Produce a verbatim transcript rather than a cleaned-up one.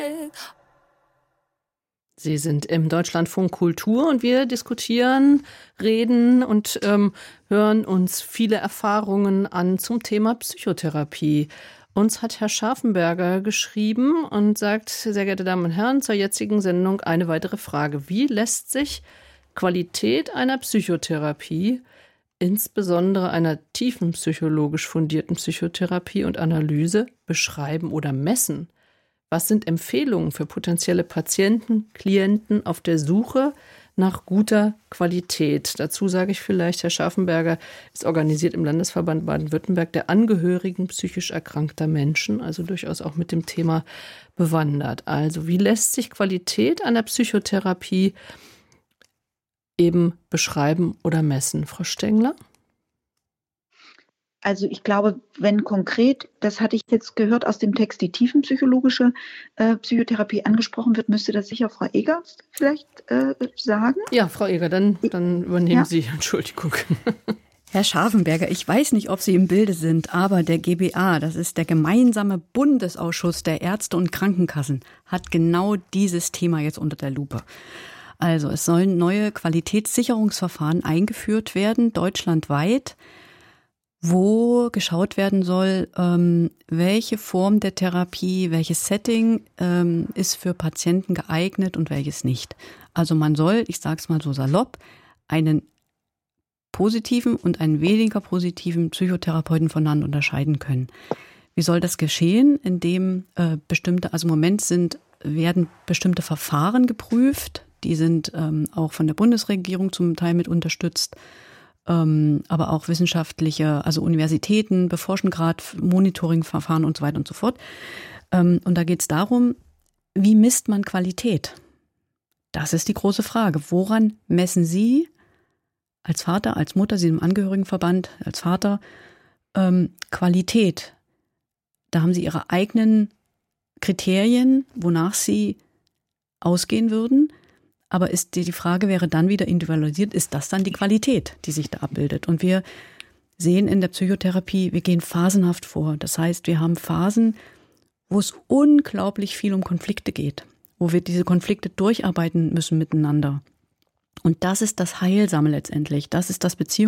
Sie sind im Deutschlandfunk Kultur und wir diskutieren, reden und ähm, hören uns viele Erfahrungen an zum Thema Psychotherapie. Uns hat Herr Scharfenberger geschrieben und sagt, sehr geehrte Damen und Herren, zur jetzigen Sendung eine weitere Frage. Wie lässt sich Qualität einer Psychotherapie, insbesondere einer tiefenpsychologisch fundierten Psychotherapie und Analyse, beschreiben oder messen? Was sind Empfehlungen für potenzielle Patienten, Klienten auf der Suche nach guter Qualität? Dazu sage ich vielleicht, Herr Scharfenberger ist organisiert im Landesverband Baden-Württemberg der Angehörigen psychisch erkrankter Menschen, also durchaus auch mit dem Thema bewandert. Also wie lässt sich Qualität einer Psychotherapie eben beschreiben oder messen? Frau Stengler? Also ich glaube, wenn konkret, das hatte ich jetzt gehört aus dem Text, die tiefenpsychologische äh, Psychotherapie angesprochen wird, müsste das sicher Frau Eger vielleicht äh, sagen. Ja, Frau Eger, dann, dann übernehmen ja. Sie. Entschuldigung. Herr Scharfenberger, ich weiß nicht, ob Sie im Bilde sind, aber der G B A, das ist der gemeinsame Bundesausschuss der Ärzte und Krankenkassen, hat genau dieses Thema jetzt unter der Lupe. Also es sollen neue Qualitätssicherungsverfahren eingeführt werden, deutschlandweit, wo geschaut werden soll, ähm, welche Form der Therapie, welches Setting ähm, ist für Patienten geeignet und welches nicht. Also man soll, ich sage es mal so salopp, einen positiven und einen weniger positiven Psychotherapeuten voneinander unterscheiden können. Wie soll das geschehen? Indem äh, bestimmte, also im Moment sind, werden bestimmte Verfahren geprüft, die sind ähm, auch von der Bundesregierung zum Teil mit unterstützt. Ähm, aber auch wissenschaftliche, also Universitäten beforschen gerade Monitoringverfahren und so weiter und so fort. Ähm, und da geht es darum, wie misst man Qualität? Das ist die große Frage. Woran messen Sie als Vater, als Mutter, Sie im Angehörigenverband, als Vater, ähm, Qualität? Da haben Sie Ihre eigenen Kriterien, wonach Sie ausgehen würden. Aber ist die, die Frage wäre dann wieder individualisiert, ist das dann die Qualität, die sich da abbildet? Und wir sehen in der Psychotherapie, wir gehen phasenhaft vor. Das heißt, wir haben Phasen, wo es unglaublich viel um Konflikte geht, wo wir diese Konflikte durcharbeiten müssen miteinander. Und das ist das Heilsame letztendlich. Das ist das Beziehungs